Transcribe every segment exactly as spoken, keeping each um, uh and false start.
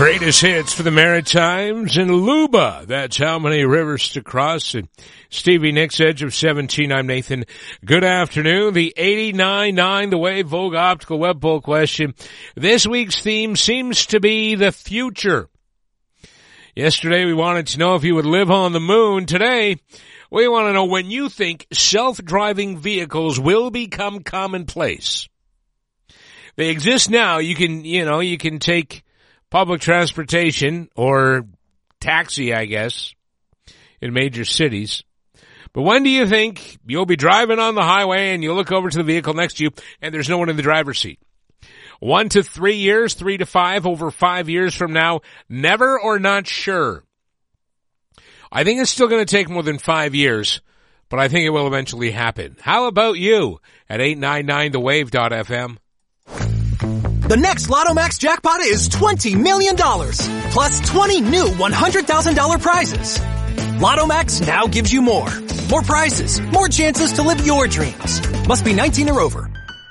Greatest hits for the Maritimes and Luba. That's how many rivers to cross. And Stevie Nicks, Edge of seventeen. I'm Nathan. Good afternoon. The eighty-nine nine The Wave Vogue Optical Web Poll question. This week's theme seems to be the future. Yesterday we wanted to know if you would live on the moon. Today we want to know when you think self-driving vehicles will become commonplace. They exist now. You can, you know, you can take public transportation or taxi, I guess, in major cities. But when do you think you'll be driving on the highway and you look over to the vehicle next to you and there's no one in the driver's seat? One to three years, three to five, over five years from now, never or not sure. I think it's still going to take more than five years, but I think it will eventually happen. How about you at eight nine nine the wave dot f m? The next Lotto Max jackpot is twenty million dollars, plus twenty new one hundred thousand dollars prizes. Lotto Max now gives you more. More prizes, more chances to live your dreams. Must be nineteen or over.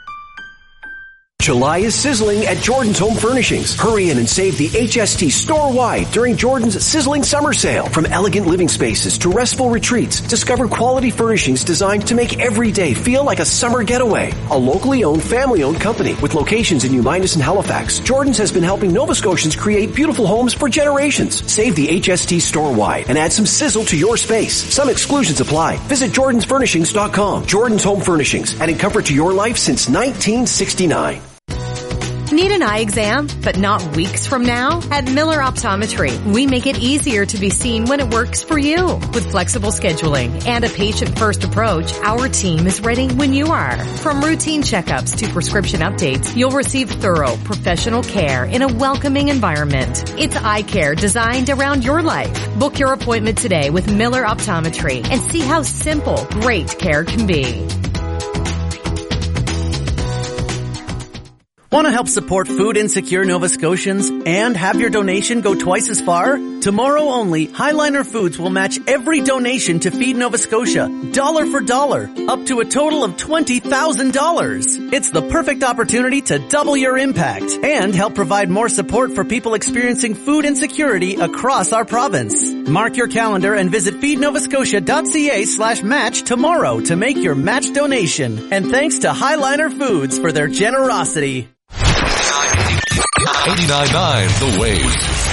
July is sizzling at Jordan's Home Furnishings. Hurry in and save the H S T store-wide during Jordan's sizzling summer sale. From elegant living spaces to restful retreats, discover quality furnishings designed to make every day feel like a summer getaway. A locally owned, family-owned company with locations in New Minas and Halifax, Jordan's has been helping Nova Scotians create beautiful homes for generations. Save the H S T store-wide and add some sizzle to your space. Some exclusions apply. Visit jordans furnishings dot com. Jordan's Home Furnishings, adding comfort to your life since nineteen sixty-nine. Need an eye exam, but not weeks from now? At Miller Optometry, we make it easier to be seen when it works for you. With flexible scheduling and a patient-first approach, our team is ready when you are. From routine checkups to prescription updates, you'll receive thorough, professional care in a welcoming environment. It's eye care designed around your life. Book your appointment today with Miller Optometry and see how simple, great care can be. Want to help support food insecure Nova Scotians and have your donation go twice as far? Tomorrow only, Highliner Foods will match every donation to Feed Nova Scotia, dollar for dollar, up to a total of twenty thousand dollars. It's the perfect opportunity to double your impact and help provide more support for people experiencing food insecurity across our province. Mark your calendar and visit feednovascotia.ca slash match tomorrow to make your match donation. And thanks to Highliner Foods for their generosity. eighty-nine nine The Wave.